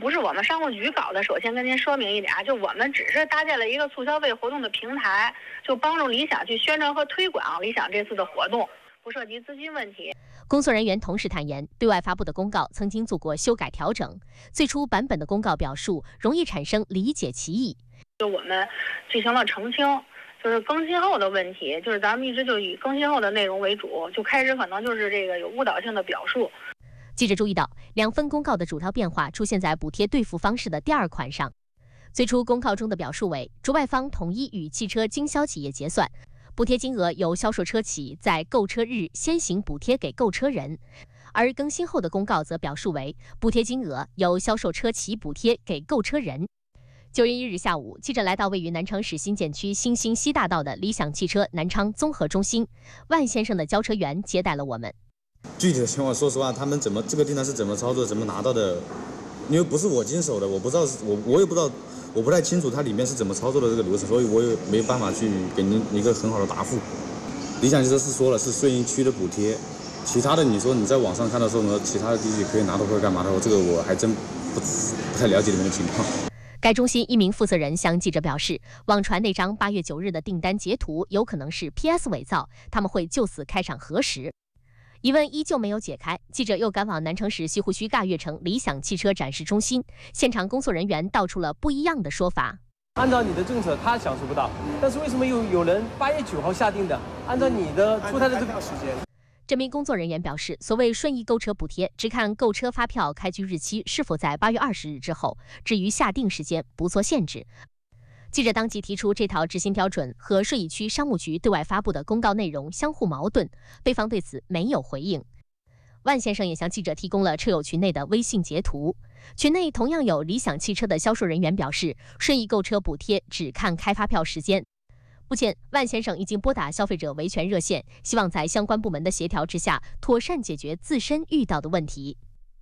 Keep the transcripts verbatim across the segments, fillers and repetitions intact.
不是我们商务局搞的，首先跟您说明一点，就我们只是搭建了一个促消费活动的平台，就帮助理想去宣传和推广理想这次的活动，不涉及资金问题。 工作人员同时坦言，对外发布的公告曾经做过修改调整，最初版本的公告表述容易产生理解歧义， 就我们进行了澄清。就是更新后的问题，就是咱们一直就以更新后的内容为主，就开始可能就是这个有误导性的表述。 记者注意到，两份公告的主条变化出现在补贴兑付方式的第二款上。最初公告中的表述为，主办方统一与汽车经销企业结算，补贴金额由销售车企在购车日先行补贴给购车人，而更新后的公告则表述为，补贴金额由销售车企补贴给购车人。九月一日下午，记者来到位于南昌市新建区新兴西大道的理想汽车南昌综合中心，万先生的交车员接待了我们。 具体的情况，说实话，他们怎么这个订单是怎么操作、怎么拿到的？因为不是我经手的，我不知道，我我也不知道，我不太清楚它里面是怎么操作的这个流程，所以我也没办法去给您一个很好的答复。理想汽车是说了是顺义区的补贴，其他的你说你在网上看到说呢，其他的地区可以拿到或者干嘛的，这个我还真不不太了解里面的情况。 该中心一名负责人向记者表示，网传那张八月九日的订单截图有可能是 P S 伪造，他们会就此开展核实。疑问依旧没有解开，记者又赶往南城市西湖区大悦城理想汽车展示中心，现场工作人员道出了不一样的说法。 按照你的政策，他享受不到，但是为什么又有人八月九号下定的？按照你的出台的这个时间。 这名工作人员表示，所谓顺义购车补贴，只看购车发票开具日期是否在八月二十日之后，至于下定时间不做限制。记者当即提出，这套执行标准和顺义区商务局对外发布的公告内容相互矛盾，对方对此没有回应。万先生也向记者提供了车友群内的微信截图，群内同样有理想汽车的销售人员表示，顺义购车补贴只看开发票时间。目前，万先生已经拨打消费者维权热线，希望在相关部门的协调之下，妥善解决自身遇到的问题。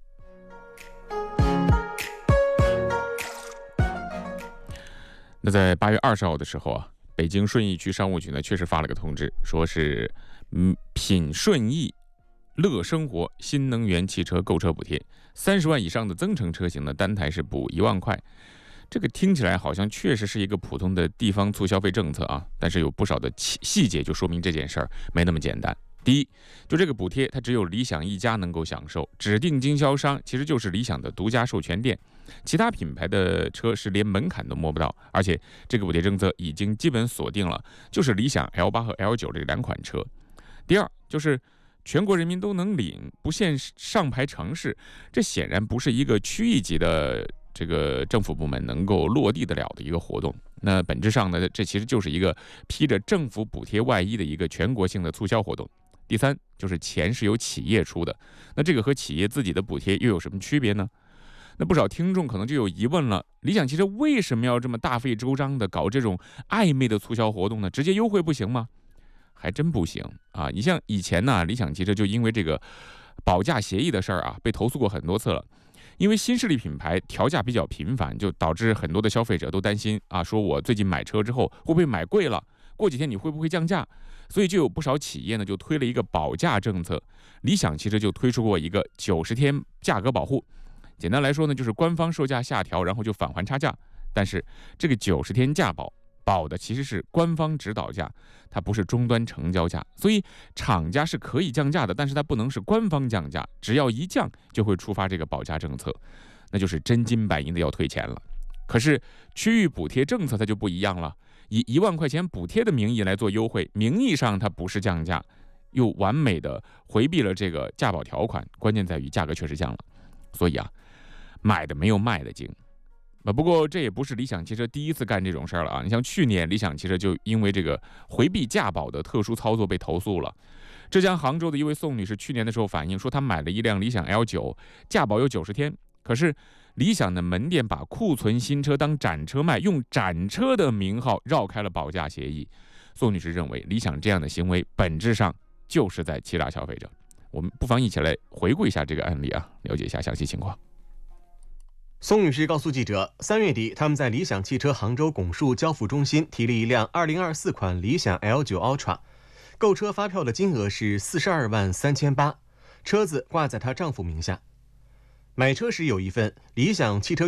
那在八月二十号的时候啊，北京顺义区商务局呢确实发了个通知，说是嗯品顺义乐生活新能源汽车购车补贴，三十万以上的增程车型呢，单台是补一万块。这个听起来好像确实是一个普通的地方促消费政策啊，但是有不少的细节就说明这件事儿没那么简单。第一，就这个补贴，它只有理想一家能够享受，指定经销商其实就是理想的独家授权店，其他品牌的车是连门槛都摸不到，而且这个补贴政策已经基本锁定了，就是理想 L 八 和 L 九 这两款车。第二，就是全国人民都能领，不限上牌城市，这显然不是一个区域级的这个政府部门能够落地得了的一个活动。那本质上呢，这其实就是一个披着政府补贴外衣的一个全国性的促销活动。第三，就是钱是由企业出的，那这个和企业自己的补贴又有什么区别呢？那不少听众可能就有疑问了，理想汽车为什么要这么大费周章的搞这种暧昧的促销活动呢？直接优惠不行吗？还真不行啊！你像以前呢，理想汽车就因为这个保价协议的事儿啊，被投诉过很多次了。因为新势力品牌调价比较频繁，就导致很多的消费者都担心啊，说我最近买车之后会不会买贵了？过几天你会不会降价？所以就有不少企业呢就推了一个保价政策。理想汽车就推出过一个九十天价格保护。简单来说呢，就是官方售价下调，然后就返还差价。但是这个九十天价保保的其实是官方指导价，它不是终端成交价，所以厂家是可以降价的，但是它不能是官方降价，只要一降就会触发这个保价政策，那就是真金白银的要退钱了。可是区域补贴政策它就不一样了，以一万块钱补贴的名义来做优惠，名义上它不是降价，又完美的回避了这个价保条款，关键在于价格确实降了。所以啊，买的没有卖的精。不过这也不是理想汽车第一次干这种事儿了啊！你像去年理想汽车就因为这个回避价保的特殊操作被投诉了。浙江杭州的一位宋女士去年的时候反映说，她买了一辆理想 L 九，价保有九十天，可是理想的门店把库存新车当展车卖，用展车的名号绕开了保价协议。宋女士认为，理想这样的行为本质上就是在欺诈消费者。我们不妨一起来回顾一下这个案例啊，了解一下详细情况。 宋女士告诉记者，三月底，他们在理想汽车杭州拱墅交付中心提了一辆二零二四款理想 L 九 Ultra， 购车发票的金额是四十二万三千八，车子挂在她丈夫名下。买车时有一份理想汽车